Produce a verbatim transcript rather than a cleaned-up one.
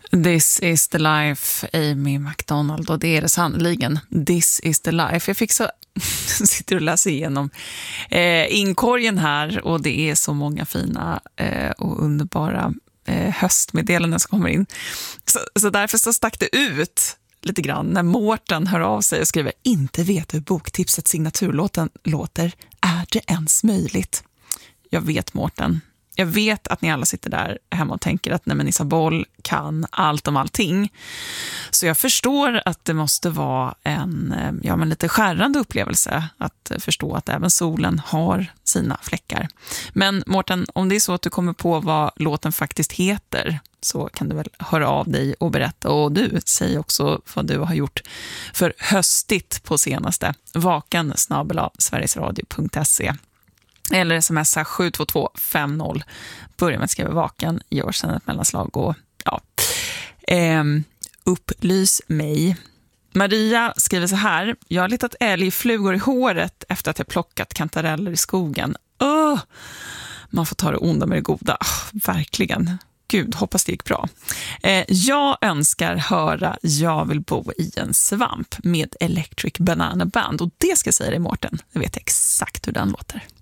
This is the life, Amy McDonald, och det är det sannoliken. This is the life. Jag fick så sitter och läser igenom eh, inkorgen här, och det är så många fina eh, och underbara eh, höstmeddelanden som kommer in. Så, så därför så stack det ut lite grann när Mårten hör av sig och skriver: inte vet hur boktipset signaturlåten låter. Är det ens möjligt? Jag vet, Mårten. Jag vet att ni alla sitter där hemma och tänker att nej, men Isabel kan allt om allting. Så jag förstår att det måste vara en ja, men lite skärrande upplevelse att förstå att även solen har sina fläckar. Men Mårten, om det är så att du kommer på vad låten faktiskt heter, så kan du väl höra av dig och berätta. Och du, säg också vad du har gjort för höstigt på senaste. Vaken snabel-a sverigesradio punkt se. Eller smsa sju två två fem noll. Börja med att skriva vaken, gör sedan ett mellanslag och ja, eh, upplys mig. Maria skriver så här: jag har letat älgflugor i håret efter att jag plockat kantareller i skogen. Öh! Man får ta det onda med det goda. Oh, verkligen. Gud, hoppas det gick bra. Eh, jag önskar höra Jag vill bo i en svamp med Electric Banana Band. Och det ska jag säga dig, Mårten. Jag vet exakt hur den låter.